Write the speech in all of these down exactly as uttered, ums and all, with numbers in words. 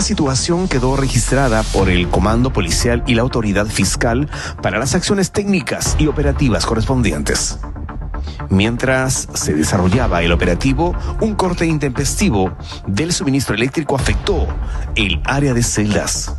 Esta situación quedó registrada por el Comando Policial y la Autoridad Fiscal para las acciones técnicas y operativas correspondientes. Mientras se desarrollaba el operativo, un corte intempestivo del suministro eléctrico afectó el área de celdas.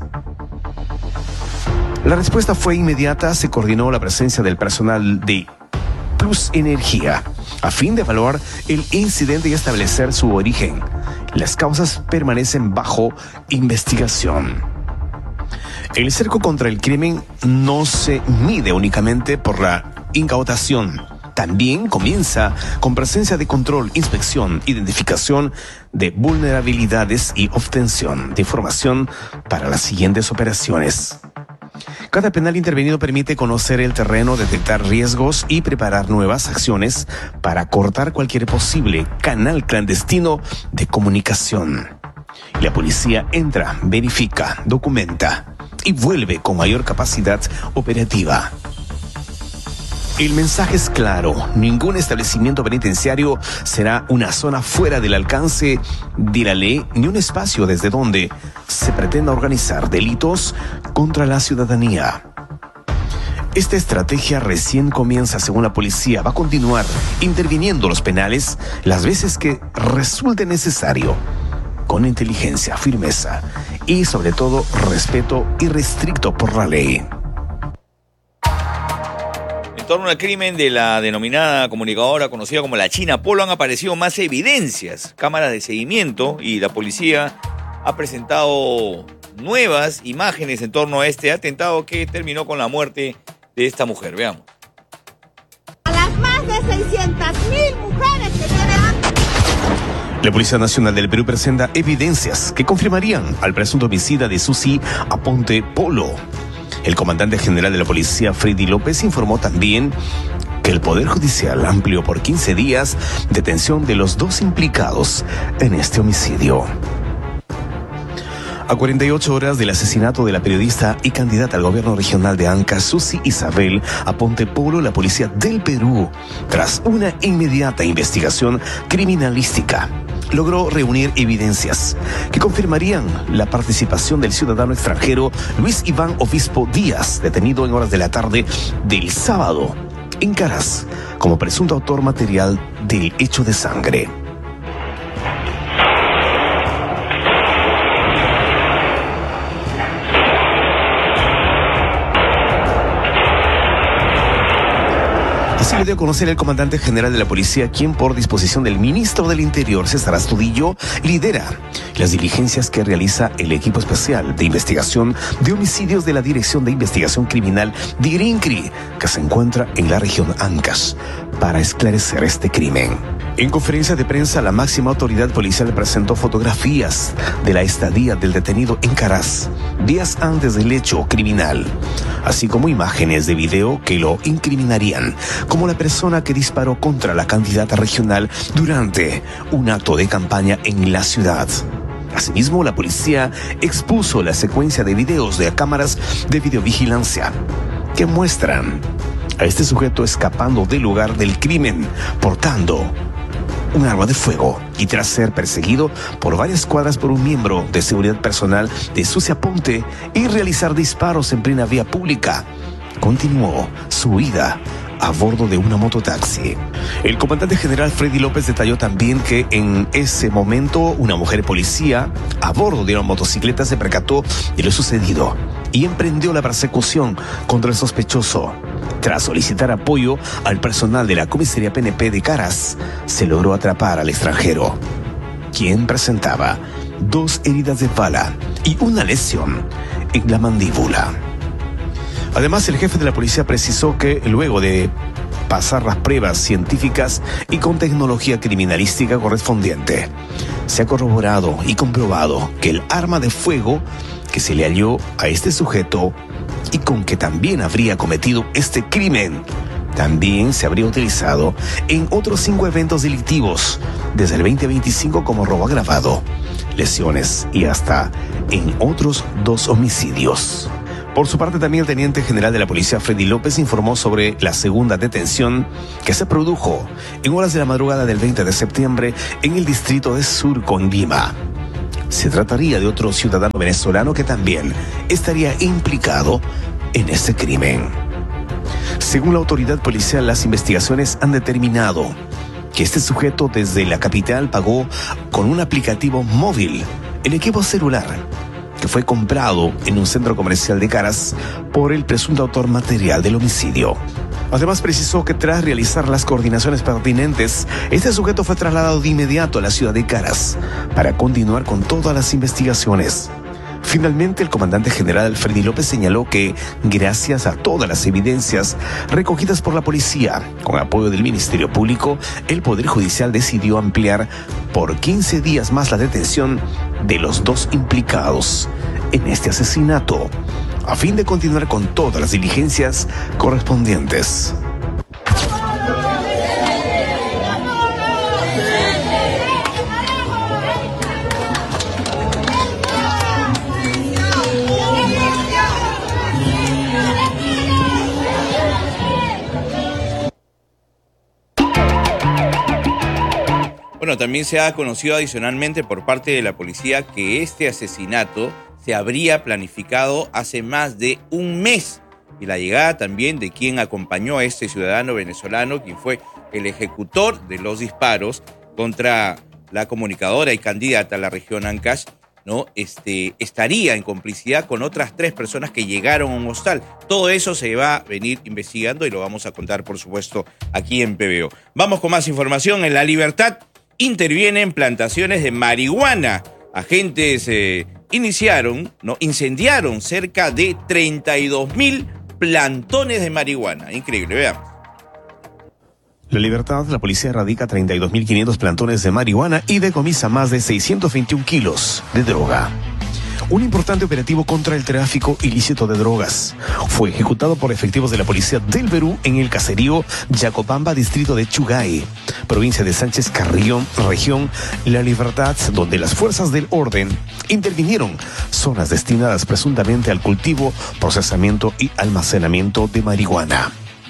La respuesta fue inmediata, se coordinó la presencia del personal de Plus Energía a fin de evaluar el incidente y establecer su origen. Las causas permanecen bajo investigación. El cerco contra el crimen no se mide únicamente por la incautación. También comienza con presencia de control, inspección, identificación de vulnerabilidades y obtención de información para las siguientes operaciones. Cada penal intervenido permite conocer el terreno, detectar riesgos y preparar nuevas acciones para cortar cualquier posible canal clandestino de comunicación. La policía entra, verifica, documenta y vuelve con mayor capacidad operativa. El mensaje es claro: ningún establecimiento penitenciario será una zona fuera del alcance de la ley ni un espacio desde donde se pretenda organizar delitos contra la ciudadanía. Esta estrategia recién comienza, según la policía. Va a continuar interviniendo los penales las veces que resulte necesario, con inteligencia, firmeza y sobre todo respeto irrestricto por la ley. En torno al crimen de la denominada comunicadora conocida como la China Polo han aparecido más evidencias, cámaras de seguimiento, y la policía ha presentado nuevas imágenes en torno a este atentado que terminó con la muerte de esta mujer. Veamos. A las más de seiscientas mil mujeres que tienen... La Policía Nacional del Perú presenta evidencias que confirmarían al presunto homicida de Susi Aponte Polo. El comandante general de la policía, Freddy López, informó también que el Poder Judicial amplió por quince días detención de los dos implicados en este homicidio. A cuarenta y ocho horas del asesinato de la periodista y candidata al gobierno regional de Ancash, Susi Isabel Aponte Polo, la policía del Perú, tras una inmediata investigación criminalística, logró reunir evidencias que confirmarían la participación del ciudadano extranjero Luis Iván Obispo Díaz, detenido en horas de la tarde del sábado en Caras, como presunto autor material del hecho de sangre. Así lo dio a conocer el comandante general de la policía, quien por disposición del ministro del Interior, César Astudillo, lidera las diligencias que realiza el equipo especial de investigación de homicidios de la Dirección de Investigación Criminal de INCRI, que se encuentra en la región Ancash, para esclarecer este crimen. En conferencia de prensa, la máxima autoridad policial presentó fotografías de la estadía del detenido en Caras, días antes del hecho criminal, así como imágenes de video que lo incriminarían como la persona que disparó contra la candidata regional durante un acto de campaña en la ciudad. Asimismo, la policía expuso la secuencia de videos de cámaras de videovigilancia que muestran a este sujeto escapando del lugar del crimen, portando un arma de fuego y tras ser perseguido por varias cuadras por un miembro de seguridad personal de Susi Aponte y realizar disparos en plena vía pública, continuó su huida a bordo de una mototaxi. El comandante general Freddy López detalló también que en ese momento una mujer policía a bordo de una motocicleta se percató de lo sucedido y emprendió la persecución contra el sospechoso. Tras solicitar apoyo al personal de la comisaría P N P de Caras, se logró atrapar al extranjero, quien presentaba dos heridas de bala y una lesión en la mandíbula. Además, el jefe de la policía precisó que luego de pasar las pruebas científicas y con tecnología criminalística correspondiente, se ha corroborado y comprobado que el arma de fuego que se le halló a este sujeto y con que también habría cometido este crimen, también se habría utilizado en otros cinco eventos delictivos desde el veinte veinticinco como robo agravado, lesiones y hasta en otros dos homicidios. Por su parte, también el teniente general de la policía, Freddy López, informó sobre la segunda detención que se produjo en horas de la madrugada del veinte de septiembre en el distrito de Surco, en Lima. se trataría de otro ciudadano venezolano que también estaría implicado en este crimen. Según la autoridad policial, las investigaciones han determinado que este sujeto desde la capital pagó con un aplicativo móvil el equipo celular que fue comprado en un centro comercial de Caras por el presunto autor material del homicidio. Además, precisó que tras realizar las coordinaciones pertinentes, este sujeto fue trasladado de inmediato a la ciudad de Caras para continuar con todas las investigaciones. Finalmente, el comandante general Freddy López señaló que, gracias a todas las evidencias recogidas por la policía, con apoyo del Ministerio Público, el Poder Judicial decidió ampliar por quince días más la detención de los dos implicados en este asesinato, a fin de continuar con todas las diligencias correspondientes. Bueno, también se ha conocido adicionalmente por parte de la policía que este asesinato se habría planificado hace más de un mes, y la llegada también de quien acompañó a este ciudadano venezolano, quien fue el ejecutor de los disparos contra la comunicadora y candidata a la región Ancash, ¿no? Este, estaría en complicidad con otras tres personas que llegaron a un hostal. Todo eso se va a venir investigando y lo vamos a contar, por supuesto, aquí en P B O. Vamos con más información. En La Libertad intervienen plantaciones de marihuana. Agentes eh, iniciaron, no, incendiaron cerca de treinta y dos mil plantones de marihuana. Increíble, veamos. La Libertad, la policía erradica treinta y dos mil quinientos plantones de marihuana y decomisa más de seiscientos veintiún kilos de droga. Un importante operativo contra el tráfico ilícito de drogas fue ejecutado por efectivos de la Policía del Perú en el caserío Yacopamba, distrito de Chugay, provincia de Sánchez Carrión, región La Libertad, donde las fuerzas del orden intervinieron zonas destinadas presuntamente al cultivo, procesamiento y almacenamiento de marihuana.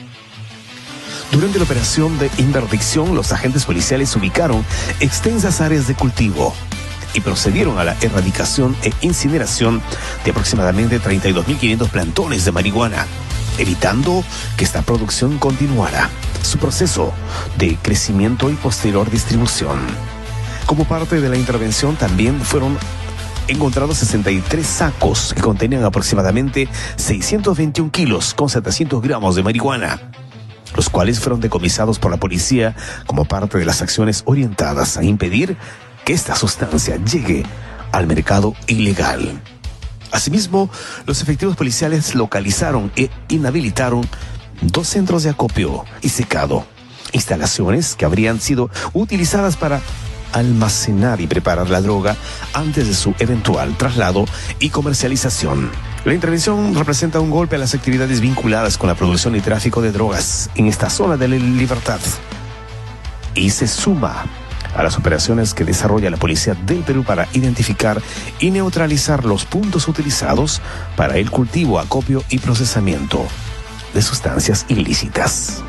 Durante la operación de interdicción, los agentes policiales ubicaron extensas áreas de cultivo y procedieron a la erradicación e incineración de aproximadamente treinta y dos mil quinientos plantones de marihuana, evitando que esta producción continuara su proceso de crecimiento y posterior distribución. Como parte de la intervención, también fueron encontrados sesenta y tres sacos que contenían aproximadamente seiscientos veintiún kilos con setecientos gramos de marihuana, los cuales fueron decomisados por la policía como parte de las acciones orientadas a impedir que esta sustancia llegue al mercado ilegal. Asimismo, los efectivos policiales localizaron e inhabilitaron dos centros de acopio y secado, instalaciones que habrían sido utilizadas para almacenar y preparar la droga antes de su eventual traslado y comercialización. La intervención representa un golpe a las actividades vinculadas con la producción y tráfico de drogas en esta zona de La Libertad y se suma a las operaciones que desarrolla la Policía del Perú para identificar y neutralizar los puntos utilizados para el cultivo, acopio y procesamiento de sustancias ilícitas.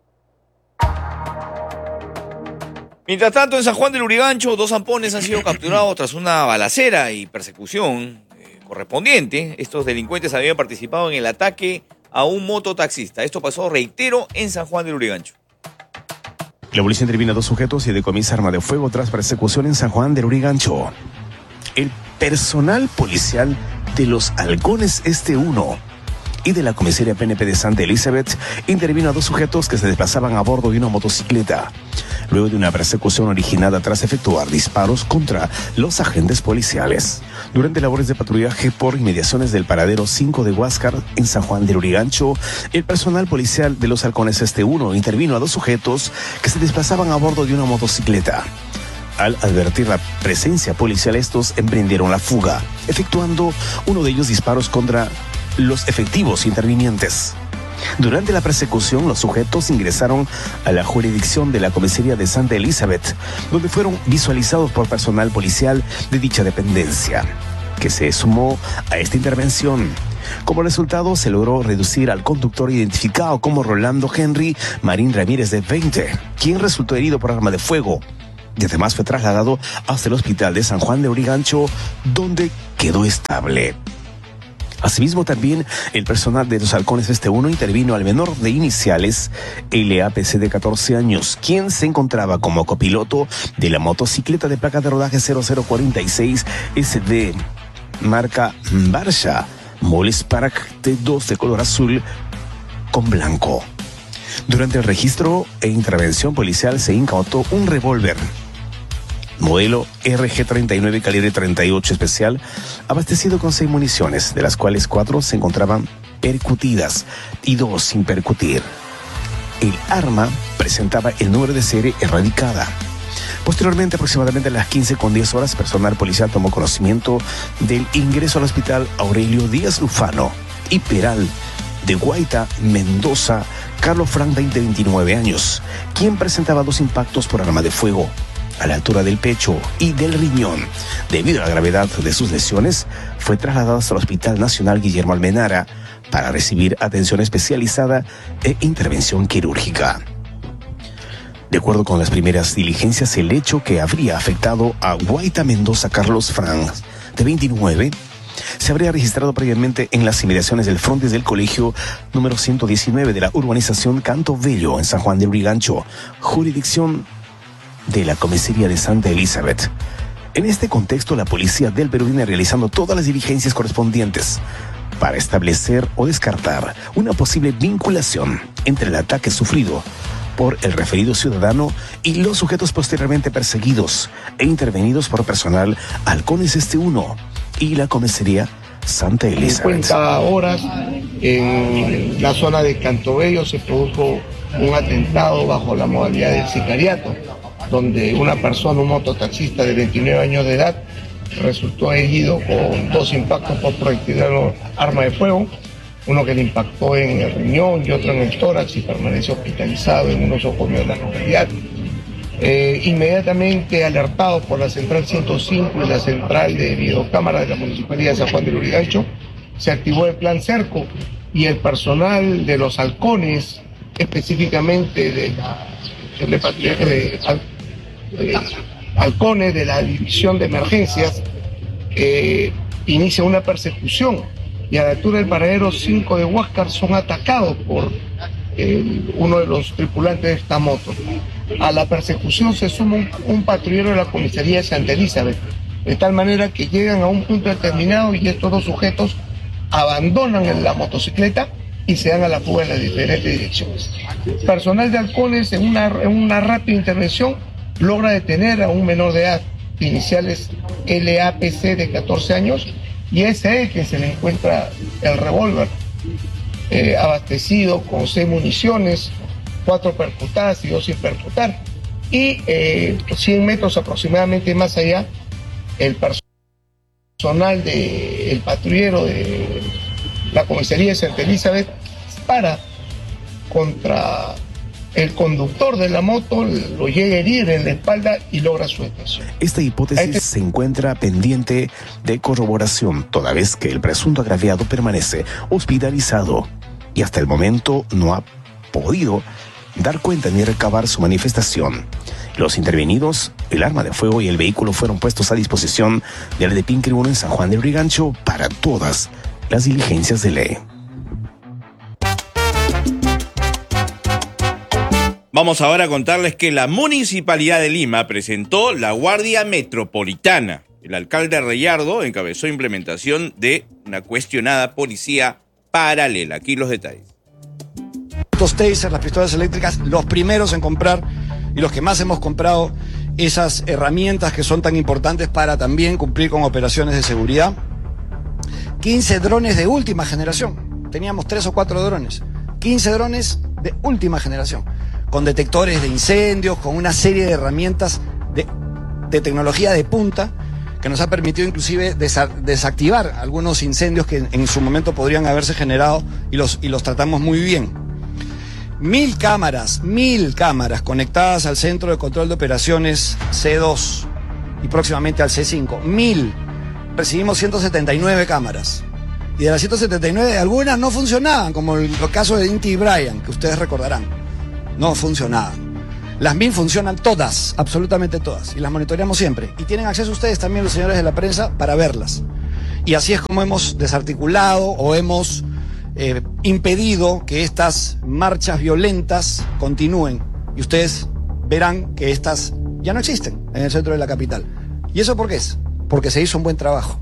Mientras tanto, en San Juan del Urigancho, dos zampones han sido capturados tras una balacera y persecución eh, correspondiente. Estos delincuentes habían participado en el ataque a un mototaxista. Esto pasó, reitero, en San Juan del Urigancho. La policía intervino a dos sujetos y decomisa arma de fuego tras persecución en San Juan del Urigancho. El personal policial de los Halcones Este uno y de la comisaría P N P de Santa Elizabeth intervino a dos sujetos que se desplazaban a bordo de una motocicleta, luego de una persecución originada tras efectuar disparos contra los agentes policiales. Durante labores de patrullaje por inmediaciones del paradero cinco de Huáscar, en San Juan del Urigancho, el personal policial de los Halcones Este uno intervino a dos sujetos que se desplazaban a bordo de una motocicleta. Al advertir la presencia policial, estos emprendieron la fuga, efectuando uno de ellos disparos contra los efectivos intervinientes. Durante la persecución, los sujetos ingresaron a la jurisdicción de la comisaría de Santa Elizabeth, donde fueron visualizados por personal policial de dicha dependencia, que se sumó a esta intervención. Como resultado, se logró reducir al conductor identificado como Rolando Henry Marín Ramírez, de veinte, quien resultó herido por arma de fuego, y además fue trasladado hasta el hospital de San Juan de Lurigancho, donde quedó estable. Asimismo, también el personal de los Halcones Este uno intervino al menor de iniciales L A P C de catorce años, quien se encontraba como copiloto de la motocicleta de placa de rodaje cero cero cuarenta y seis S D, marca Barsha, Molespark T dos de color azul con blanco. Durante el registro e intervención policial se incautó un revólver modelo R G treinta y nueve calibre treinta y ocho especial, abastecido con seis municiones, de las cuales cuatro se encontraban percutidas y dos sin percutir. El arma presentaba el número de serie erradicada. Posteriormente, aproximadamente a las quince con diez horas, personal policial tomó conocimiento del ingreso al hospital Aurelio Díaz Lufano y Peral de Guaita, Mendoza, Carlos Frank, de veintinueve años, quien presentaba dos impactos por arma de fuego a la altura del pecho y del riñón. Debido a la gravedad de sus lesiones, fue trasladado hasta el Hospital Nacional Guillermo Almenara para recibir atención especializada e intervención quirúrgica. De acuerdo con las primeras diligencias, el hecho que habría afectado a Guaita Mendoza Carlos Frank, de veintinueve, se habría registrado previamente en las inmediaciones del frontis del colegio número ciento diecinueve de la urbanización Canto Bello en San Juan de Lurigancho, jurisdicción de la comisaría de Santa Elizabeth. En este contexto, la policía del Perú viene realizando todas las diligencias correspondientes para establecer o descartar una posible vinculación entre el ataque sufrido por el referido ciudadano y los sujetos posteriormente perseguidos e intervenidos por personal Halcones Este uno y la comisaría Santa Elizabeth. cincuenta horas en la zona de Cantobello se produjo un atentado bajo la modalidad del sicariato, donde una persona, un mototaxista de veintinueve años de edad, resultó herido con dos impactos por proyectil de arma de fuego, uno que le impactó en el riñón y otro en el tórax, y permaneció hospitalizado en un nosocomio de la localidad. Eh, inmediatamente alertados por la central ciento cinco y la central de videocámara de la Municipalidad de San Juan de Lurigancho, se activó el plan Cerco y el personal de los Halcones, específicamente de la de, de, de, de Halcones de la División de Emergencias, eh, inicia una persecución y a la altura del paradero cinco de Huáscar son atacados por eh, uno de los tripulantes de esta moto. A la persecución se suma un, un patrullero de la comisaría de Santa Elizabeth, de tal manera que llegan a un punto determinado y estos dos sujetos abandonan la motocicleta y se dan a la fuga en las diferentes direcciones. Personal de Halcones, en una, en una rápida intervención, logra detener a un menor de edad, iniciales L A P C de catorce años, y es a él que se le encuentra el revólver eh, abastecido con seis municiones, cuatro percutadas y dos sin percutar. Y eh, cien metros aproximadamente más allá, el personal del patrullero de la comisaría de Santa Elizabeth dispara contra el conductor de la moto, lo llega a herir en la espalda y logra su detención. Esta hipótesis este... se encuentra pendiente de corroboración, toda vez que el presunto agraviado permanece hospitalizado y hasta el momento no ha podido dar cuenta ni recabar su manifestación. Los intervenidos, el arma de fuego y el vehículo fueron puestos a disposición del de Pinque uno en San Juan de Lurigancho para todas las diligencias de ley. Vamos ahora a contarles que la Municipalidad de Lima presentó la Guardia Metropolitana. El alcalde Reyardo encabezó implementación de una cuestionada policía paralela. Aquí los detalles. Los tasers, las pistolas eléctricas, los primeros en comprar y los que más hemos comprado esas herramientas que son tan importantes para también cumplir con operaciones de seguridad. quince drones de última generación. Teníamos tres o cuatro drones. quince drones de última generación, con detectores de incendios, con una serie de herramientas de, de tecnología de punta que nos ha permitido inclusive desa, desactivar algunos incendios que en, en su momento podrían haberse generado y los, y los tratamos muy bien. Mil cámaras, mil cámaras conectadas al Centro de Control de Operaciones C dos y próximamente al C cinco. Mil. Recibimos ciento setenta y nueve cámaras. Y de las ciento setenta y nueve, algunas no funcionaban, como el, el caso de Inti y Brian, que ustedes recordarán. No funcionaban. Las M I N funcionan todas, absolutamente todas, y las monitoreamos siempre. Y tienen acceso ustedes también, los señores de la prensa, para verlas. Y así es como hemos desarticulado o hemos eh, impedido que estas marchas violentas continúen. Y ustedes verán que estas ya no existen en el centro de la capital. ¿Y eso por qué es? Porque se hizo un buen trabajo.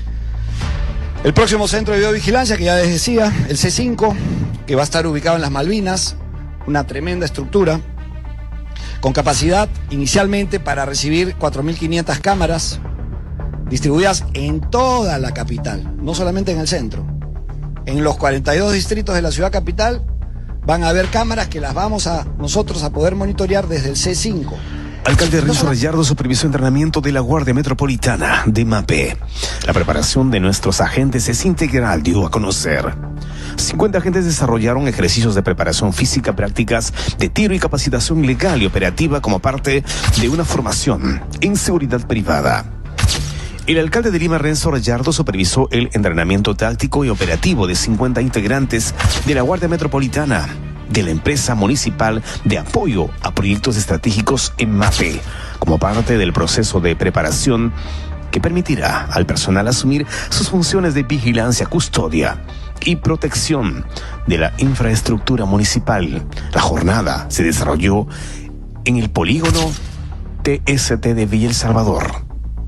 El próximo centro de videovigilancia, que ya les decía, el C cinco, que va a estar ubicado en las Malvinas, una tremenda estructura, con capacidad inicialmente para recibir cuatro mil quinientas cámaras, distribuidas en toda la capital, no solamente en el centro. En los cuarenta y dos distritos de la ciudad capital van a haber cámaras que las vamos a nosotros a poder monitorear desde el C cinco. Alcalde Renzo Rayardo supervisó entrenamiento de la Guardia Metropolitana de MAPE. La preparación de nuestros agentes es integral, dio a conocer. cincuenta agentes desarrollaron ejercicios de preparación física, prácticas de tiro y capacitación legal y operativa como parte de una formación en seguridad privada. El alcalde de Lima, Renzo Rayardo, supervisó el entrenamiento táctico y operativo de cincuenta integrantes de la Guardia Metropolitana de la empresa municipal de apoyo a proyectos estratégicos en MAPE, como parte del proceso de preparación que permitirá al personal asumir sus funciones de vigilancia, custodia y protección de la infraestructura municipal. La jornada se desarrolló en el polígono T S T de Villa El Salvador.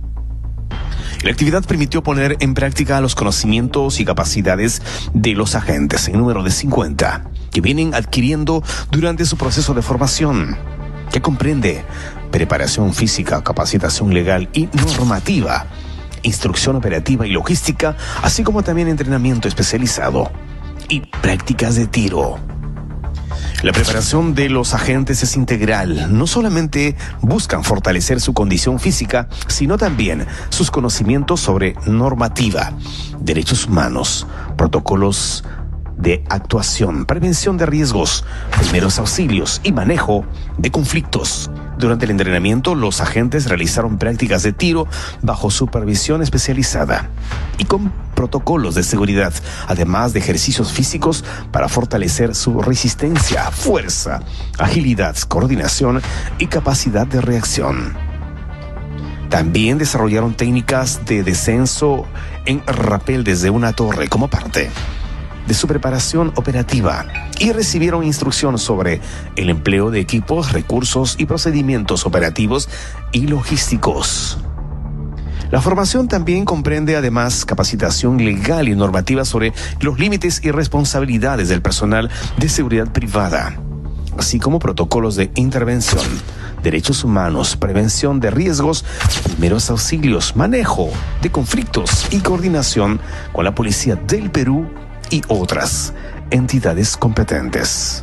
La actividad permitió poner en práctica los conocimientos y capacidades de los agentes, en número de cincuenta, que vienen adquiriendo durante su proceso de formación, que comprende preparación física, capacitación legal y normativa, instrucción operativa y logística, así como también entrenamiento especializado y prácticas de tiro. La preparación de los agentes es integral. No solamente buscan fortalecer su condición física, sino también sus conocimientos sobre normativa, derechos humanos, protocolos de actuación, prevención de riesgos, primeros auxilios y manejo de conflictos. Durante el entrenamiento, los agentes realizaron prácticas de tiro bajo supervisión especializada y con protocolos de seguridad, además de ejercicios físicos para fortalecer su resistencia, fuerza, agilidad, coordinación y capacidad de reacción. También desarrollaron técnicas de descenso en rapel desde una torre como parte de su preparación operativa y recibieron instrucción sobre el empleo de equipos, recursos y procedimientos operativos y logísticos. La formación también comprende además capacitación legal y normativa sobre los límites y responsabilidades del personal de seguridad privada, así como protocolos de intervención, derechos humanos, prevención de riesgos, primeros auxilios, manejo de conflictos y coordinación con la Policía del Perú y otras entidades competentes.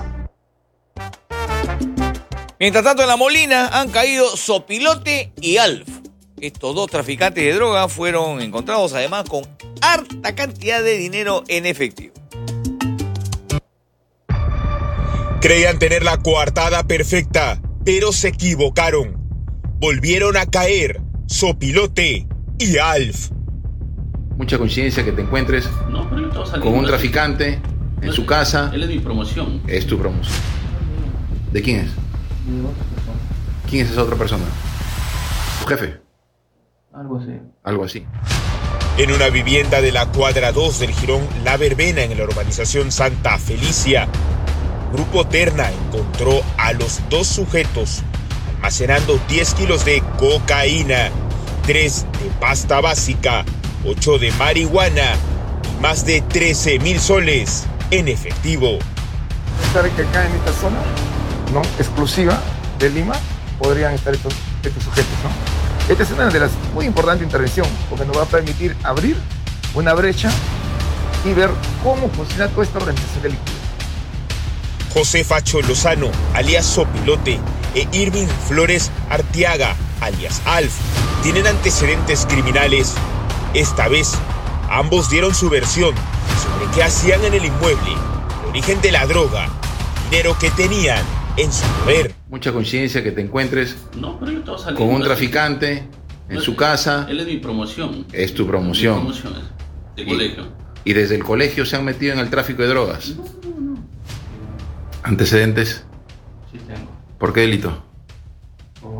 Mientras tanto, en La Molina han caído Sopilote y Alf. Estos dos traficantes de droga fueron encontrados además con harta cantidad de dinero en efectivo. Creían tener la coartada perfecta, pero se equivocaron. Volvieron a caer Sopilote y Alf. Mucha coincidencia que te encuentres no, pero yo con un traficante en su casa. Él es mi promoción. Es tu promoción. ¿De quién es? ¿Quién es esa otra persona? ¿Tu jefe? Algo así. Algo así. En una vivienda de la cuadra dos del jirón La Verbena, en la urbanización Santa Felicia, Grupo Terna encontró a los dos sujetos almacenando diez kilos de cocaína, tres de pasta básica, ocho de marihuana y más de trece mil soles en efectivo. ¿Sabe que acá en esta zona, no exclusiva de Lima, podrían estar estos, estos sujetos, ¿no? Esta es una de las muy importantes intervenciones, porque nos va a permitir abrir una brecha y ver cómo funciona toda esta organización delictiva. José Facho Lozano, alias Sopilote, e Irving Flores Arteaga, alias Alf, tienen antecedentes criminales. Esta vez, ambos dieron su versión sobre qué hacían en el inmueble, el origen de la droga, dinero que tenían en su poder. Mucha coincidencia que te encuentres no, pero yo estaba saliendo con un así. traficante en no, su casa. Él es mi promoción. Es tu promoción. Mi promoción es de y, colegio. Y desde el colegio se han metido en el tráfico de drogas. No, no, no. ¿Antecedentes? Sí tengo. ¿Por qué delito?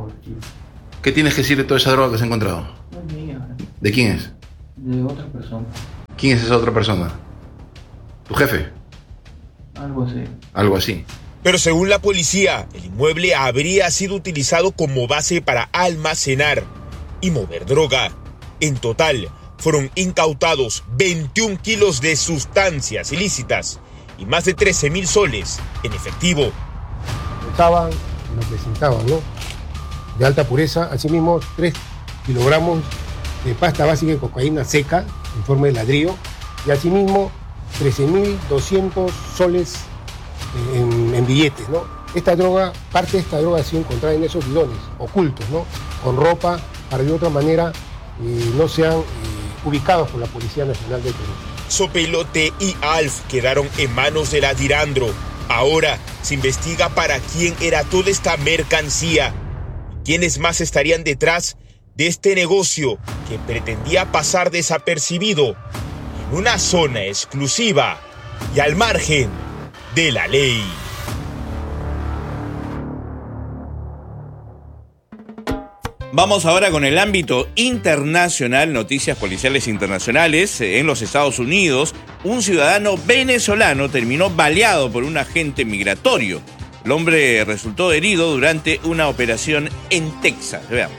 boletín. ¿Qué tienes que decir de toda esa droga que se ha encontrado? No es mía, ¿De quién es? de otra persona. ¿Quién es esa otra persona? ¿Tu jefe? Algo así. Algo así. Pero según la policía, el inmueble habría sido utilizado como base para almacenar y mover droga. En total, fueron incautados veintiún kilos de sustancias ilícitas y más de trece mil soles en efectivo. Estaban, lo presentaban, ¿no? De alta pureza, asimismo tres kilogramos de pasta básica de cocaína seca en forma de ladrillo y asimismo trece mil doscientos soles en, en billetes, ¿no? Esta droga, parte de esta droga ha sido encontrada en esos bidones ocultos, ¿no? Con ropa para de otra manera eh, no sean eh, ubicados por la Policía Nacional del Perú. Sopelote y Alf quedaron en manos de la Dirandro. Ahora se investiga para quién era toda esta mercancía y quiénes más estarían detrás de este negocio que pretendía pasar desapercibido en una zona exclusiva y al margen de la ley. Vamos ahora con el ámbito internacional, noticias policiales internacionales. En los Estados Unidos, un ciudadano venezolano terminó baleado por un agente migratorio. El hombre resultó herido durante una operación en Texas. Veamos.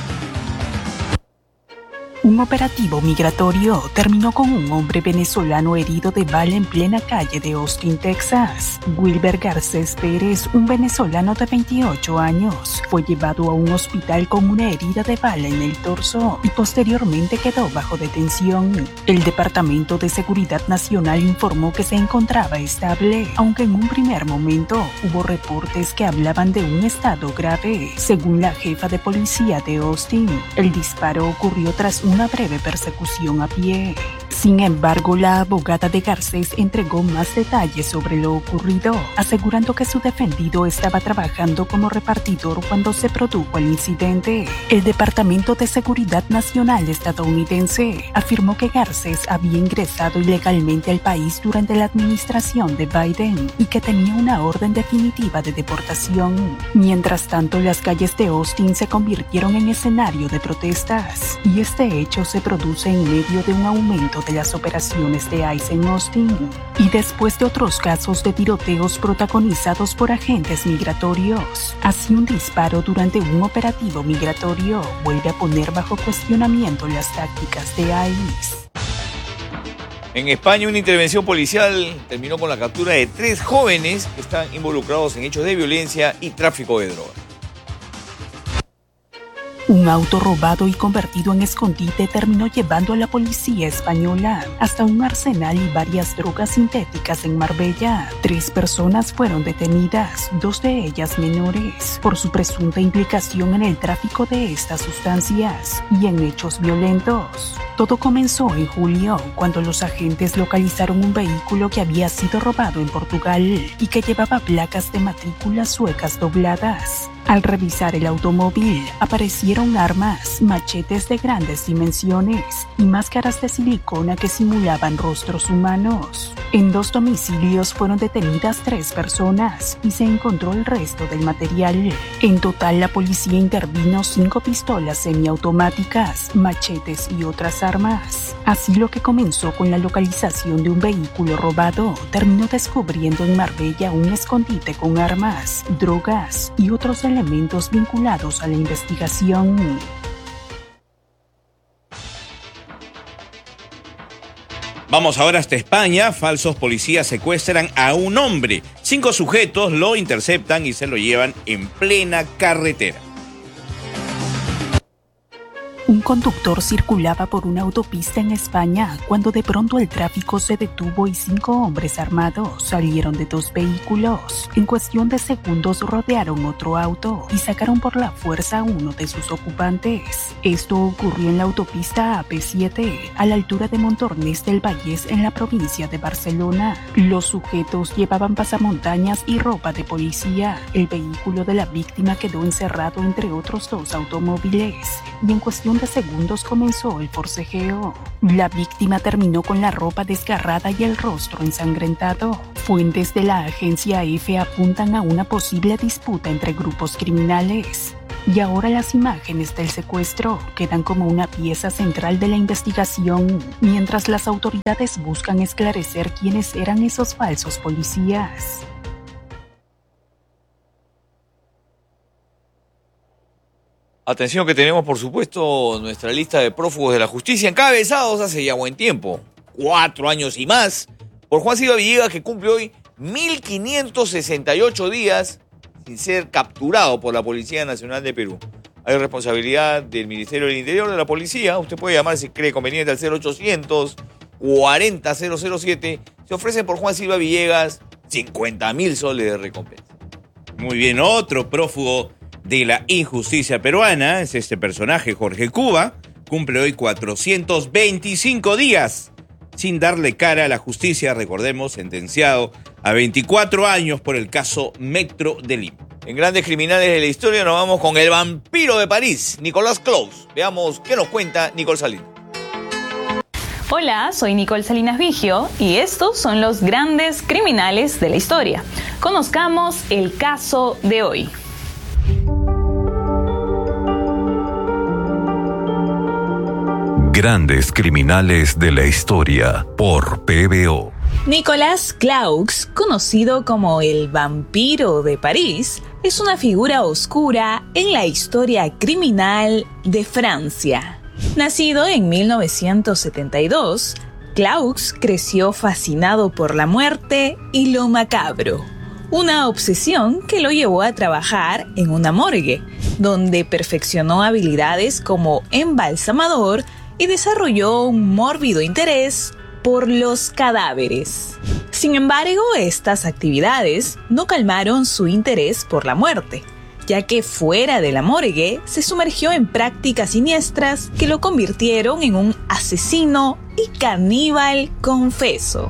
Un operativo migratorio terminó con un hombre venezolano herido de bala en plena calle de Austin, Texas. Wilber Garcés Pérez, un venezolano de veintiocho años, fue llevado a un hospital con una herida de bala en el torso y posteriormente quedó bajo detención. El Departamento de Seguridad Nacional informó que se encontraba estable, aunque en un primer momento hubo reportes que hablaban de un estado grave. Según la jefa de policía de Austin, el disparo ocurrió tras un una breve persecución a pie. Sin embargo, la abogada de Garcés entregó más detalles sobre lo ocurrido, asegurando que su defendido estaba trabajando como repartidor cuando se produjo el incidente. El Departamento de Seguridad Nacional estadounidense afirmó que Garcés había ingresado ilegalmente al país durante la administración de Biden y que tenía una orden definitiva de deportación. Mientras tanto, las calles de Austin se convirtieron en escenario de protestas, y este hecho se produce en medio de un aumento de las operaciones de ICE en Austin y después de otros casos de tiroteos protagonizados por agentes migratorios. Así, un disparo durante un operativo migratorio vuelve a poner bajo cuestionamiento las tácticas de ICE. En España, una intervención policial terminó con la captura de tres jóvenes que están involucrados en hechos de violencia y tráfico de drogas. Un auto robado y convertido en escondite terminó llevando a la policía española hasta un arsenal y varias drogas sintéticas en Marbella. Tres personas fueron detenidas, dos de ellas menores, por su presunta implicación en el tráfico de estas sustancias y en hechos violentos. Todo comenzó en julio, cuando los agentes localizaron un vehículo que había sido robado en Portugal y que llevaba placas de matrículas suecas dobladas. Al revisar el automóvil, aparecieron armas, machetes de grandes dimensiones y máscaras de silicona que simulaban rostros humanos. En dos domicilios fueron detenidas tres personas y se encontró el resto del material. En total, la policía intervino cinco pistolas semiautomáticas, machetes y otras armas. Así, lo que comenzó con la localización de un vehículo robado terminó descubriendo en Marbella un escondite con armas, drogas y otros elementos vinculados a la investigación. Vamos ahora hasta España. Falsos policías secuestran a un hombre. Cinco sujetos lo interceptan y se lo llevan en plena carretera. Un conductor circulaba por una autopista en España cuando de pronto el tráfico se detuvo y cinco hombres armados salieron de dos vehículos. En cuestión de segundos rodearon otro auto y sacaron por la fuerza a uno de sus ocupantes. Esto ocurrió en la autopista A P siete, a la altura de Montornès del Vallès, en la provincia de Barcelona. Los sujetos llevaban pasamontañas y ropa de policía. El vehículo de la víctima quedó encerrado entre otros dos automóviles y en cuestión de segundos comenzó el forcejeo. La víctima terminó con la ropa desgarrada y el rostro ensangrentado. Fuentes de la agencia EFE apuntan a una posible disputa entre grupos criminales. Y ahora las imágenes del secuestro quedan como una pieza central de la investigación, mientras las autoridades buscan esclarecer quiénes eran esos falsos policías. Atención que tenemos, por supuesto, nuestra lista de prófugos de la justicia encabezados hace ya buen tiempo, cuatro años y más, por Juan Silva Villegas, que cumple hoy mil quinientos sesenta y ocho días sin ser capturado por la Policía Nacional de Perú. Hay responsabilidad del Ministerio del Interior, de la Policía. Usted puede llamar si cree conveniente al cero ochocientos cuarenta cero cero siete. Se ofrecen por Juan Silva Villegas cincuenta mil soles de recompensa. Muy bien, otro prófugo de la injusticia peruana es este personaje, Jorge Cuba. Cumple hoy cuatrocientos veinticinco días sin darle cara a la justicia, recordemos, sentenciado a veinticuatro años por el caso Metro de Lima. En Grandes Criminales de la Historia nos vamos con el vampiro de París, Nicolás Claus. Veamos qué nos cuenta Nicole Salinas. Hola, soy Nicole Salinas Vigio y estos son los grandes criminales de la historia. Conozcamos el caso de hoy. Grandes Criminales de la Historia por P B O. Nicolas Claux, conocido como el vampiro de París, es una figura oscura en la historia criminal de Francia. Nacido en mil novecientos setenta y dos, Claux creció fascinado por la muerte y lo macabro, una obsesión que lo llevó a trabajar en una morgue, donde perfeccionó habilidades como embalsamador y desarrolló un mórbido interés por los cadáveres. Sin embargo, estas actividades no calmaron su interés por la muerte, ya que fuera de la morgue se sumergió en prácticas siniestras que lo convirtieron en un asesino y caníbal confeso.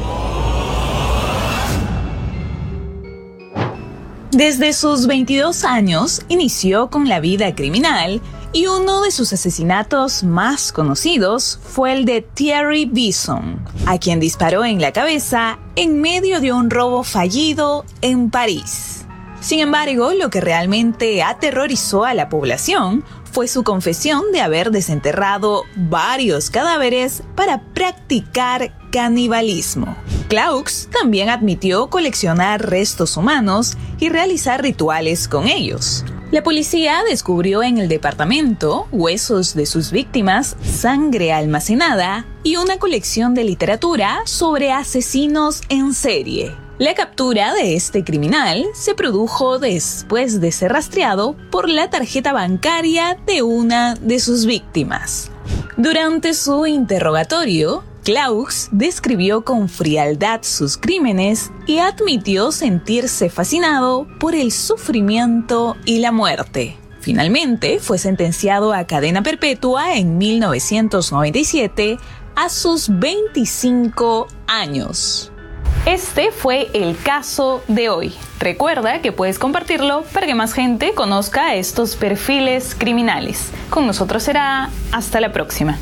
Desde sus veintidós años inició con la vida criminal y uno de sus asesinatos más conocidos fue el de Thierry Bisson, a quien disparó en la cabeza en medio de un robo fallido en París. Sin embargo, lo que realmente aterrorizó a la población fue su confesión de haber desenterrado varios cadáveres para practicar canibalismo. Claux también admitió coleccionar restos humanos y realizar rituales con ellos. La policía descubrió en el departamento huesos de sus víctimas, sangre almacenada y una colección de literatura sobre asesinos en serie. La captura de este criminal se produjo después de ser rastreado por la tarjeta bancaria de una de sus víctimas. Durante su interrogatorio, Claux describió con frialdad sus crímenes y admitió sentirse fascinado por el sufrimiento y la muerte. Finalmente, fue sentenciado a cadena perpetua en mil novecientos noventa y siete a sus veinticinco años. Este fue el caso de hoy. Recuerda que puedes compartirlo para que más gente conozca estos perfiles criminales. Con nosotros será hasta la próxima.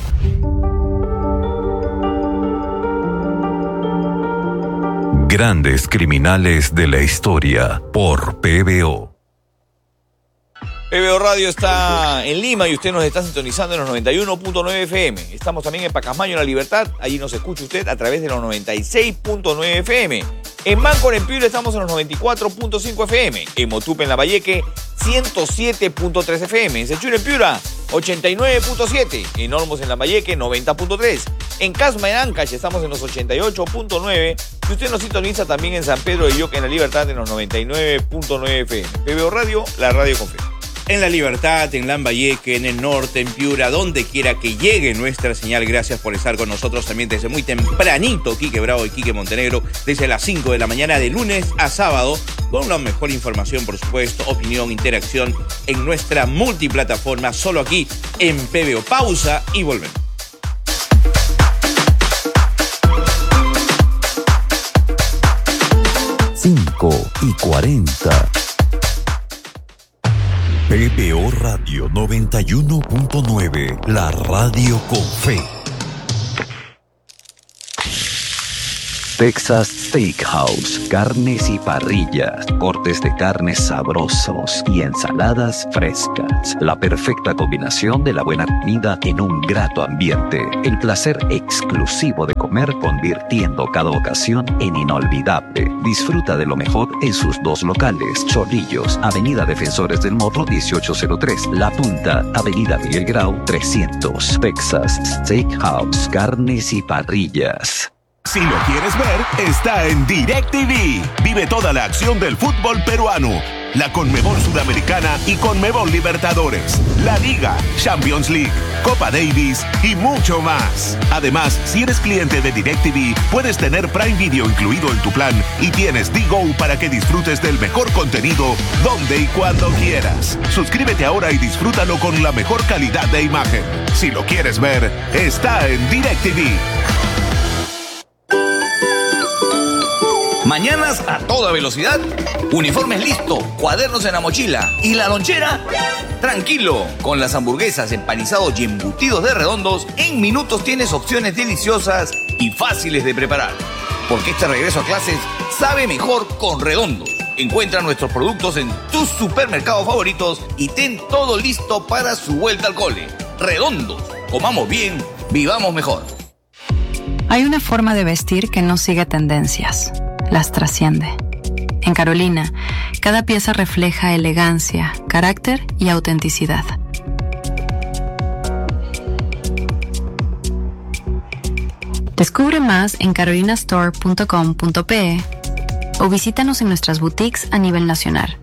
Grandes Criminales de la Historia por P B O. P B O Radio está en Lima y usted nos está sintonizando en los noventa y uno punto nueve F M. Estamos también en Pacasmayo, en La Libertad. Allí nos escucha usted a través de los noventa y seis punto nueve F M. En Máncora, en Piura, estamos en los noventa y cuatro punto cinco F M. En Motupe, en Lambayeque, ciento siete punto tres F M. En Sechura, en Piura, ochenta y nueve punto siete. En Olmos, en Lambayeque, noventa punto tres. En Casma, en Ancash, estamos en los ochenta y ocho punto nueve. Y usted nos sintoniza también en San Pedro de Yoca, en La Libertad, en los noventa y nueve punto nueve F M. P B O Radio, la radio con fe. En La Libertad, en Lambayeque, en el norte, en Piura, donde quiera que llegue nuestra señal. Gracias por estar con nosotros también desde muy tempranito, Quique Bravo y Quique Montenegro, desde las cinco de la mañana de lunes a sábado, con la mejor información, por supuesto, opinión, interacción en nuestra multiplataforma, solo aquí en P B O. Pausa y volvemos. cinco y cuarenta. P B O Radio noventa y uno punto nueve, la radio con fe. Texas Steakhouse, carnes y parrillas, cortes de carnes sabrosos y ensaladas frescas. La perfecta combinación de la buena comida en un grato ambiente. El placer exclusivo de comer convirtiendo cada ocasión en inolvidable. Disfruta de lo mejor en sus dos locales. Chorrillos, Avenida Defensores del Morro dieciocho cero tres. La Punta, Avenida Miguel Grau trescientos. Texas Steakhouse, carnes y parrillas. Si lo quieres ver, está en DirecTV. Vive toda la acción del fútbol peruano, la Conmebol Sudamericana y Conmebol Libertadores, la Liga, Champions League, Copa Davis y mucho más. Además, si eres cliente de DirecTV, puedes tener Prime Video incluido en tu plan y tienes D-Go para que disfrutes del mejor contenido donde y cuando quieras. Suscríbete ahora y disfrútalo con la mejor calidad de imagen. Si lo quieres ver, está en DirecTV. Mañanas a toda velocidad, uniformes listo, cuadernos en la mochila y la lonchera. Tranquilo, con las hamburguesas, empanizados y embutidos de Redondos, en minutos tienes opciones deliciosas y fáciles de preparar. Porque este regreso a clases sabe mejor con Redondos. Encuentra nuestros productos en tus supermercados favoritos y ten todo listo para su vuelta al cole. Redondos, comamos bien, vivamos mejor. Hay una forma de vestir que no sigue tendencias. Las trasciende. En Carolina, cada pieza refleja elegancia, carácter y autenticidad. Descubre más en carolina store punto com punto pe o visítanos en nuestras boutiques a nivel nacional.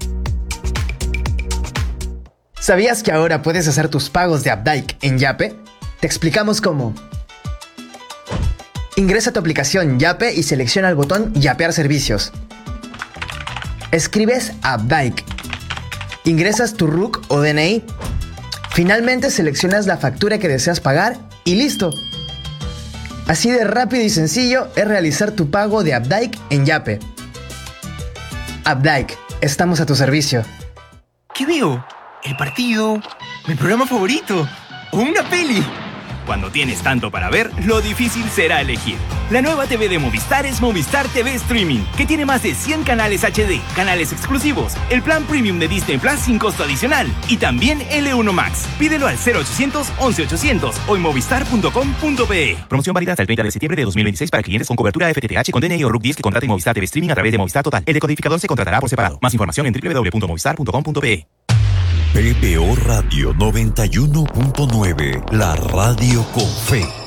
¿Sabías que ahora puedes hacer tus pagos de Updike en Yape? Te explicamos cómo. Ingresa a tu aplicación Yape y selecciona el botón Yapear servicios. Escribes Updike. Ingresas tu R U C o D N I. Finalmente seleccionas la factura que deseas pagar y ¡listo! Así de rápido y sencillo es realizar tu pago de Updike en Yape. Updike, estamos a tu servicio. ¿Qué veo? ¿El partido? ¿Mi programa favorito? ¿O una peli? Cuando tienes tanto para ver, lo difícil será elegir. La nueva T V de Movistar es Movistar T V Streaming, que tiene más de cien canales H D, canales exclusivos, el plan premium de Disney Plus sin costo adicional y también L uno Max. Pídelo al cero ochocientos, once ochocientos o en movistar punto com punto pe. Promoción válida hasta el treinta de septiembre de dos mil veintiséis para clientes con cobertura F T T H con D N I o R U C diez que contraten Movistar T V Streaming a través de Movistar Total. El decodificador se contratará por separado. Más información en doble u doble u doble u punto movistar punto com punto pe. P P O Radio noventa y uno punto nueve, la radio con fe.